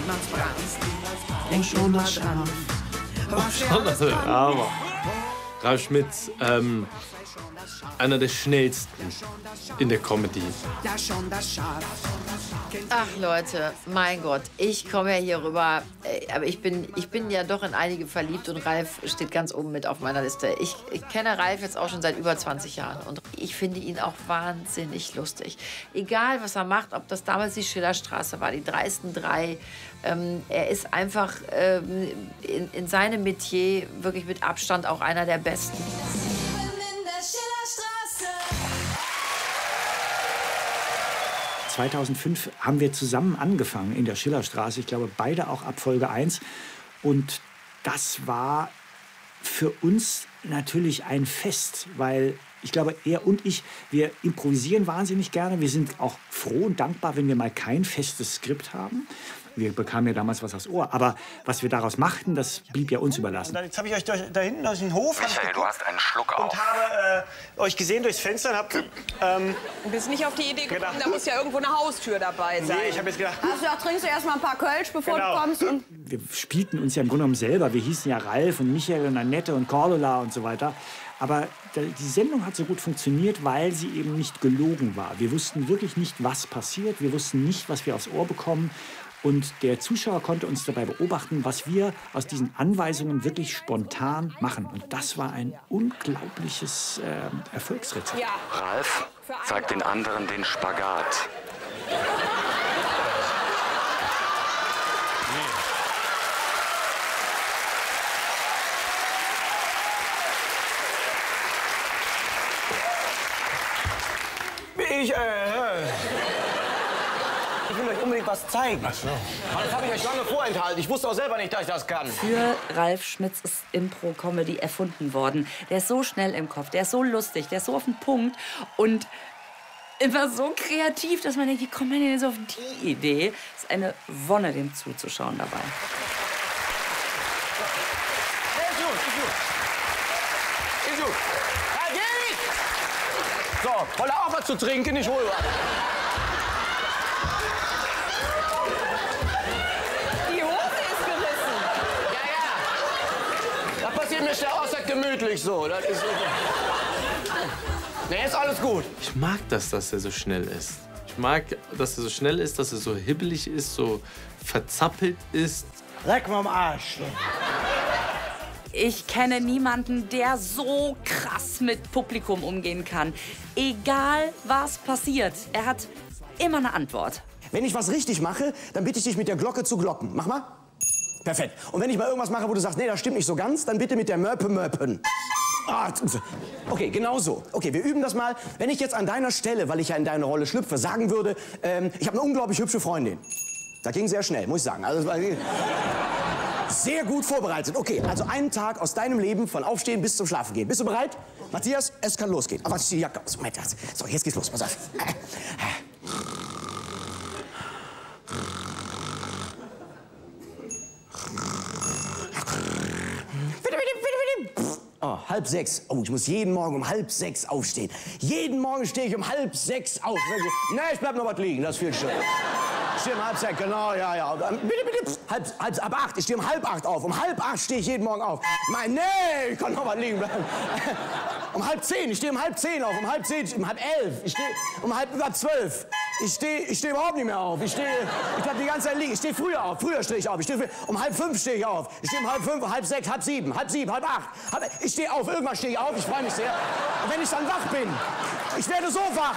Denk schon mal dran. Aber Ralf Schmitz, einer der schnellsten in der Comedy. Ach Leute, mein Gott, ich komme ja hier rüber, aber ich bin ja doch in einige verliebt und Ralf steht ganz oben mit auf meiner Liste. Ich kenne Ralf jetzt auch schon seit über 20 Jahren und ich finde ihn auch wahnsinnig lustig. Egal, was er macht, ob das damals die Schillerstraße war, die dreisten drei, er ist einfach in seinem Metier wirklich mit Abstand auch einer der Besten. 2005 haben wir zusammen angefangen in der Schillerstraße. Ich glaube, beide auch ab Folge 1. Und das war für uns natürlich ein Fest, weil ich glaube, er und ich, wir improvisieren wahnsinnig gerne. Wir sind auch froh und dankbar, wenn wir mal kein festes Skript haben. Wir bekamen ja damals was aufs Ohr. Aber was wir daraus machten, das blieb ja uns überlassen. Jetzt habe ich euch da hinten durch den Hof Michael, du hast einen Schluck auf. und habe euch gesehen durchs Fenster und habe... Du bist nicht auf die Idee gekommen, da muss ja irgendwo eine Haustür dabei sein. Nee, ich habe jetzt gedacht... Also, da trinkst du erst mal ein paar Kölsch, bevor du kommst. Und Wir spielten uns ja im Grunde genommen selber. Wir hießen ja Ralf und Michael und Annette und Cordula und so weiter. Aber die Sendung hat so gut funktioniert, weil sie eben nicht gelogen war. Wir wussten wirklich nicht, was passiert. Wir wussten nicht, was wir aufs Ohr bekommen. Und der Zuschauer konnte uns dabei beobachten, was wir aus diesen Anweisungen wirklich spontan machen. Und das war ein unglaubliches Erfolgsrezept. ja. Ralf zeigt den anderen den Spagat. Ich will euch unbedingt was zeigen. Ach so. Das habe ich euch lange vorenthalten. Ich wusste auch selber nicht, dass ich das kann. Für Ralf Schmitz ist Impro-Comedy erfunden worden. Der ist so schnell im Kopf, der ist so lustig, der ist so auf den Punkt und immer so kreativ, dass man denkt, wie kommt man denn jetzt auf die Idee? Es ist eine Wonne, dem zuzuschauen dabei. Ist gut. Herr Gehrig! So, wollt ihr auch was zu trinken? Ich hole was. Die Hose ist gerissen. Ja, ja. Das passiert mir sehr außer gemütlich so. Das ist... Nee, ist alles gut. Ich mag das, dass er so schnell ist. Ich mag, dass er so schnell ist, dass er so hibbelig ist, so verzappelt ist. Leck mal am Arsch. Ich kenne niemanden, der so krass mit Publikum umgehen kann. Egal, was passiert, er hat immer eine Antwort. Wenn ich was richtig mache, dann bitte ich dich mit der Glocke zu glocken. Mach mal. Perfekt. Und wenn ich mal irgendwas mache, wo du sagst, nee, das stimmt nicht so ganz, dann bitte mit der Mörpe mörpen. Ah, okay, genau so. Okay, wir üben das mal. Wenn ich jetzt an deiner Stelle, weil ich ja in deine Rolle schlüpfe, sagen würde, ich habe eine unglaublich hübsche Freundin. Das ging sehr schnell, muss ich sagen. Also, sehr gut vorbereitet. Okay, also einen Tag aus deinem Leben von Aufstehen bis zum Schlafen gehen. Bist du bereit? Matthias, es kann losgehen. Aber zieh die Jacke aus. So, jetzt geht's los. Pass auf. Oh, 5:30. Oh, ich muss jeden Morgen um 5:30 aufstehen. Jeden Morgen stehe ich um 5:30 auf. Nee, ich bleib noch was liegen, das ist viel schöner. Ich stehe um 5:30, genau, ja, ja. Bitte. Ab 8, ich stehe um 7:30 auf. Um 7:30 stehe ich jeden Morgen auf. Nee, ich kann noch was liegen bleiben. Um 9:30, ich stehe um 9:30 auf. Um 9:30, um 10:30, ich stehe um 11:30. Ich stehe überhaupt nicht mehr auf. Ich bleib die ganze Zeit liegen. Ich stehe früher auf. Früher stehe ich auf. Um 4:30 stehe ich auf. Ich stehe um 5:30, 5:30, 6:30, 7:30, 7:30, 8:30. Ich stehe auf. Irgendwann stehe ich auf. Ich freue mich sehr. Und wenn ich dann wach bin, ich werde so wach.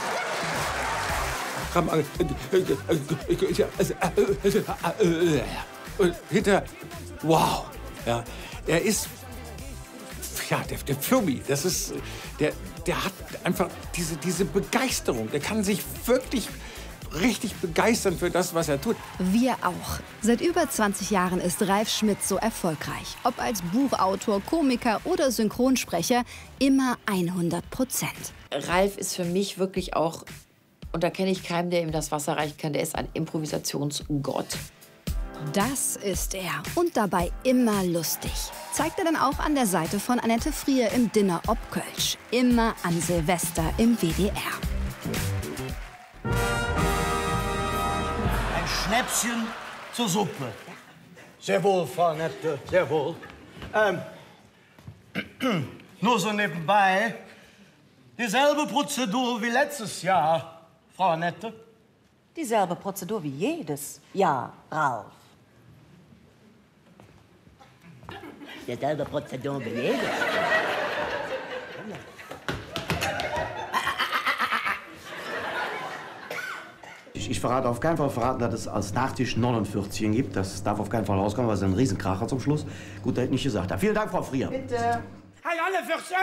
Hinter, wow, ja, er ist, ja, der Flummi, das ist, der hat einfach diese Begeisterung, der kann sich wirklich richtig begeistern für das, was er tut. Wir auch. Seit über 20 Jahren ist Ralf Schmitz so erfolgreich. Ob als Buchautor, Komiker oder Synchronsprecher, immer 100%. Ralf ist für mich wirklich auch, und da kenne ich keinen, der ihm das Wasser reichen kann, der ist ein Improvisationsgott. Das ist er. Und dabei immer lustig. Zeigt er dann auch an der Seite von Annette Frier im Dinner ob Kölsch. Immer an Silvester im WDR. Ein Schnäpschen zur Suppe. Sehr wohl, Frau Annette, sehr wohl. Nur so nebenbei, dieselbe Prozedur wie letztes Jahr, Frau Annette. Dieselbe Prozedur wie jedes Jahr, Ralf. Dieselbe Prozedur wie jedes. Ich verrate auf keinen Fall verraten, dass es als Nachtisch 49 gibt. Das darf auf keinen Fall rauskommen, weil es ein Riesenkracher zum Schluss. Gut, dass ich nicht gesagt habe. Vielen Dank, Frau Frier. Bitte. Hey, alle Fürstel!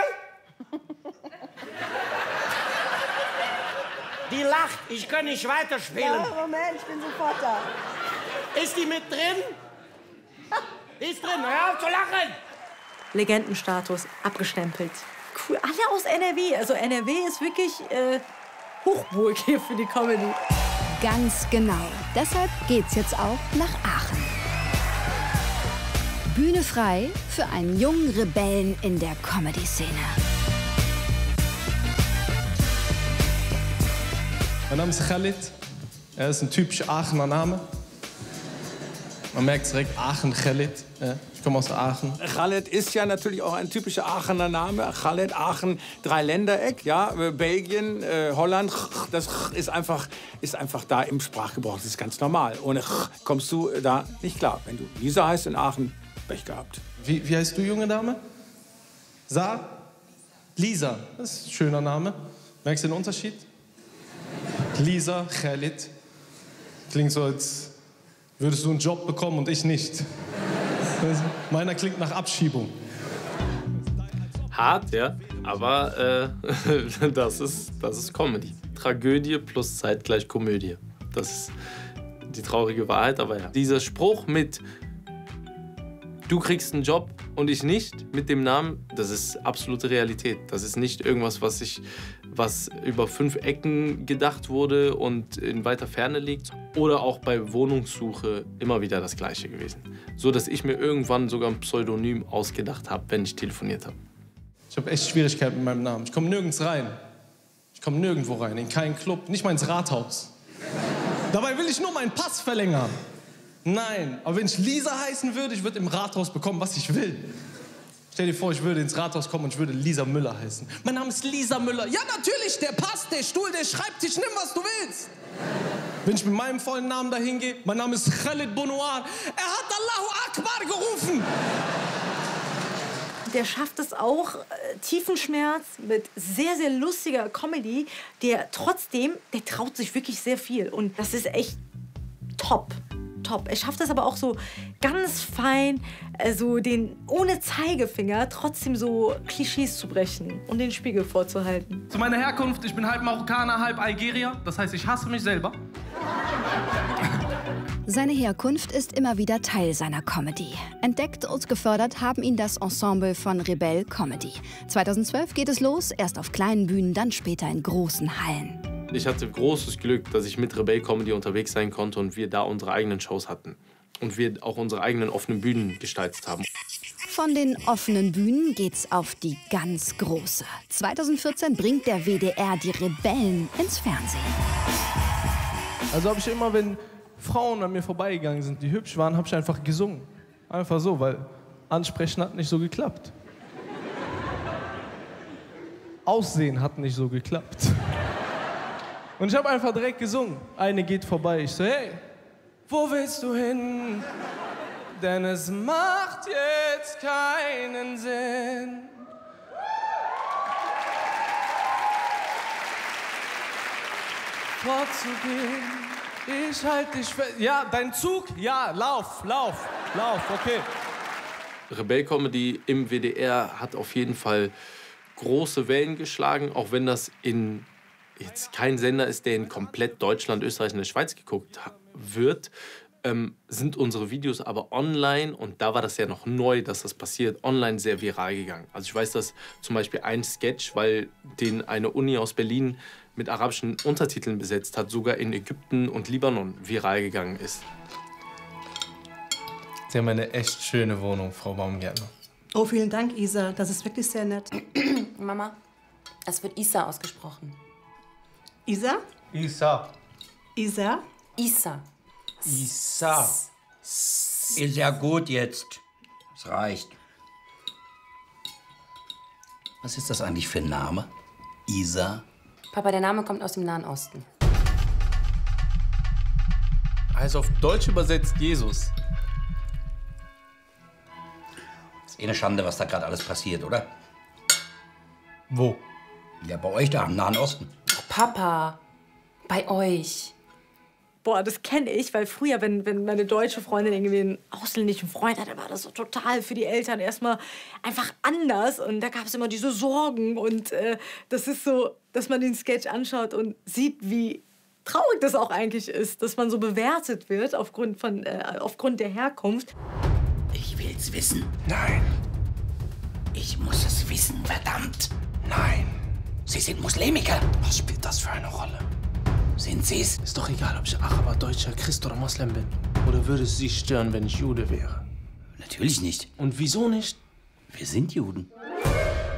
Die lacht. Ich kann nicht weiterspielen. Ja, Moment, ich bin sofort da. Ist die mit drin? Die ist drin. Hör auf zu lachen! Legendenstatus abgestempelt. Cool, alle aus NRW. Also NRW ist wirklich Hochburg hier für die Comedy. Ganz genau. Deshalb geht's jetzt auch nach Aachen. Bühne frei für einen jungen Rebellen in der Comedy-Szene. Mein Name ist Khalid. Er ist ein typischer Aachener Name. Man merkt direkt Aachen, Khalid. Ja, ich komme aus Aachen. Khaled ist ja natürlich auch ein typischer Aachener Name. Khaled, Aachen, Dreiländereck, ja, Belgien, Holland. Das ist einfach da im Sprachgebrauch. Das ist ganz normal. Ohne kommst du da nicht klar. Wenn du Lisa heißt in Aachen, Pech gehabt. Wie heißt du, junge Dame? Lisa. Das ist ein schöner Name. Merkst du den Unterschied? Lisa, Khalid. Klingt so, als würdest du einen Job bekommen und ich nicht. Meiner klingt nach Abschiebung. Hart, ja, aber das ist Comedy. Tragödie plus zeitgleich Komödie. Das ist die traurige Wahrheit, aber ja. Dieser Spruch mit du kriegst einen Job und ich nicht, mit dem Namen, das ist absolute Realität. Das ist nicht irgendwas, was über 5 Ecken gedacht wurde und in weiter Ferne liegt. Oder auch bei Wohnungssuche immer wieder das Gleiche gewesen. So, dass ich mir irgendwann sogar ein Pseudonym ausgedacht habe, wenn ich telefoniert habe. Ich habe echt Schwierigkeiten mit meinem Namen. Ich komme nirgends rein. Ich komme nirgendwo rein, in keinen Club, nicht mal ins Rathaus. Dabei will ich nur meinen Pass verlängern. Nein, aber wenn ich Lisa heißen würde, ich würde im Rathaus bekommen, was ich will. Stell dir vor, ich würde ins Rathaus kommen und ich würde Lisa Müller heißen. Mein Name ist Lisa Müller. Ja, natürlich, der Pass, der Stuhl, der Schreibtisch, nimm, was du willst. Wenn ich mit meinem vollen Namen dahin gehe, mein Name ist Khalid Bonouar. Er hat Allahu Akbar gerufen. Der schafft es auch, Tiefenschmerz mit sehr, sehr lustiger Comedy, der traut sich wirklich sehr viel. Und das ist echt top. Er schafft es aber auch so ganz fein, ohne Zeigefinger trotzdem so Klischees zu brechen und den Spiegel vorzuhalten. Zu meiner Herkunft, ich bin halb Marokkaner, halb Algerier. Das heißt, ich hasse mich selber. Seine Herkunft ist immer wieder Teil seiner Comedy. Entdeckt und gefördert haben ihn das Ensemble von Rebell Comedy. 2012 geht es los, erst auf kleinen Bühnen, dann später in großen Hallen. Ich hatte großes Glück, dass ich mit Rebell Comedy unterwegs sein konnte und wir da unsere eigenen Shows hatten. Und wir auch unsere eigenen offenen Bühnen gestaltet haben. Von den offenen Bühnen geht's auf die ganz große. 2014 bringt der WDR die Rebellen ins Fernsehen. Also habe ich immer, wenn Frauen an mir vorbeigegangen sind, die hübsch waren, habe ich einfach gesungen. Einfach so, weil Ansprechen hat nicht so geklappt. Aussehen hat nicht so geklappt. Und ich habe einfach direkt gesungen. Eine geht vorbei, ich so, hey, wo willst du hin? Denn es macht jetzt keinen Sinn. Fortzugehen, ich halte dich fest. Ja, dein Zug? Ja, lauf, okay. Rebell Comedy im WDR hat auf jeden Fall große Wellen geschlagen, auch wenn das jetzt kein Sender ist, der in komplett Deutschland, Österreich und der Schweiz geguckt wird, sind unsere Videos aber online, und da war das ja noch neu, dass das passiert, online sehr viral gegangen. Also ich weiß, dass zum Beispiel ein Sketch, weil den eine Uni aus Berlin mit arabischen Untertiteln besetzt hat, sogar in Ägypten und Libanon viral gegangen ist. Sie haben eine echt schöne Wohnung, Frau Baumgärtner. Oh, vielen Dank, Isa. Das ist wirklich sehr nett. Mama, es wird Isa ausgesprochen. Isa? Isa. Isa? Isa. Isa. Ist ja gut jetzt. Es reicht. Was ist das eigentlich für ein Name? Isa? Papa, der Name kommt aus dem Nahen Osten. Also auf Deutsch übersetzt Jesus. Ist eh eine Schande, was da gerade alles passiert, oder? Wo? Ja, bei euch da im Nahen Osten. Oh, Papa, bei euch. Boah, das kenne ich, weil früher, wenn meine deutsche Freundin irgendwie einen ausländischen Freund hatte, war das so total für die Eltern erstmal einfach anders. Und da gab es immer diese Sorgen. Und das ist so, dass man den Sketch anschaut und sieht, wie traurig das auch eigentlich ist, dass man so bewertet wird aufgrund der Herkunft. Ich will's wissen. Nein. Ich muss es wissen, verdammt. Nein. Sie sind Muslimiker. Was spielt das für eine Rolle? Sind Sie's? Ist doch egal, ob ich Araber, Deutscher, Christ oder Moslem bin. Oder würde es Sie stören, wenn ich Jude wäre? Natürlich nicht. Und wieso nicht? Wir sind Juden.